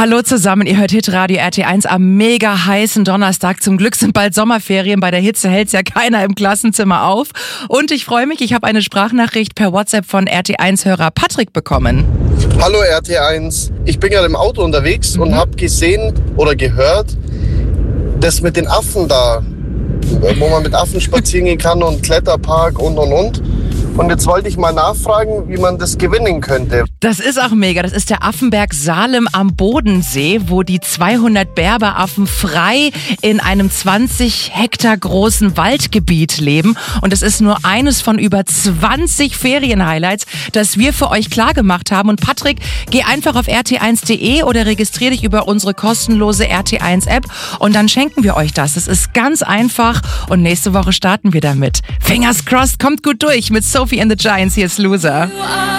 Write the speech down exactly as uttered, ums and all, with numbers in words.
Hallo zusammen, ihr hört Hitradio R T eins am mega heißen Donnerstag. Zum Glück sind bald Sommerferien, bei der Hitze hält's ja keiner im Klassenzimmer auf. Und ich freue mich, ich habe eine Sprachnachricht per WhatsApp von R T eins-Hörer Patrick bekommen. Hallo R T eins, ich bin gerade im Auto unterwegs mhm. und habe gesehen oder gehört, das mit den Affen da, wo man mit Affen spazieren gehen kann und Kletterpark und und und. Und jetzt wollte ich mal nachfragen, wie man das gewinnen könnte. Das ist auch mega. Das ist der Affenberg Salem am Bodensee, wo die zweihundert Berberaffen frei in einem zwanzig Hektar großen Waldgebiet leben. Und es ist nur eines von über zwanzig Ferienhighlights, das wir für euch klargemacht haben. Und Patrick, geh einfach auf r t eins punkt d e oder registriere dich über unsere kostenlose R T eins App und dann schenken wir euch das. Es ist ganz einfach und nächste Woche starten wir damit. Fingers crossed, kommt gut durch mit Sophie and the Giants. Hier ist Loser.